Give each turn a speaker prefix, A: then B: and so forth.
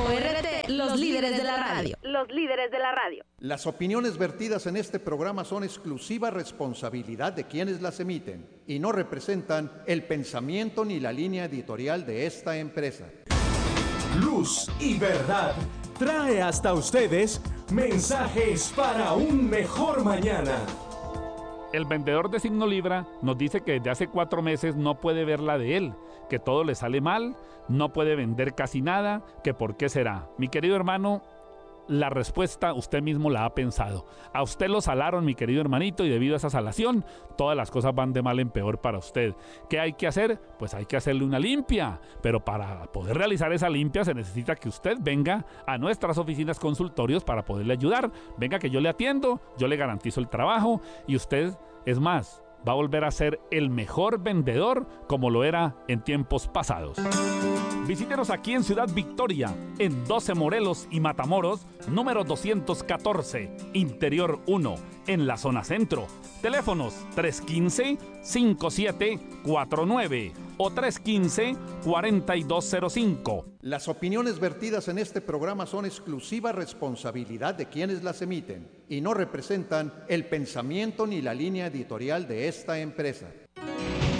A: ORT, los líderes de la radio.
B: Los líderes de la radio.
C: Las opiniones vertidas en este programa son exclusiva responsabilidad de quienes las emiten y no representan el pensamiento ni la línea editorial de esta empresa.
D: Luz y Verdad trae hasta ustedes mensajes para un mejor mañana.
E: El vendedor de signo Libra nos dice que desde hace 4 meses no puede ver la de él, que todo le sale mal, no puede vender casi nada, que por qué será. Mi querido hermano, la respuesta usted mismo la ha pensado. A usted lo salaron, mi querido hermanito, y debido a esa salación, todas las cosas van de mal en peor para usted. ¿Qué hay que hacer? Pues hay que hacerle una limpia. Pero para poder realizar esa limpia se necesita que usted venga a nuestras oficinas consultorios para poderle ayudar. Venga que yo le atiendo, yo le garantizo el trabajo y usted, es más, va a volver a ser el mejor vendedor como lo era en tiempos pasados. Visítenos aquí en Ciudad Victoria, en 12 Morelos y Matamoros, número 214, Interior 1, en la zona centro. Teléfonos 315-5749 o 315-4205.
C: Las opiniones vertidas en este programa son exclusiva responsabilidad de quienes las emiten y no representan el pensamiento ni la línea editorial de esta empresa.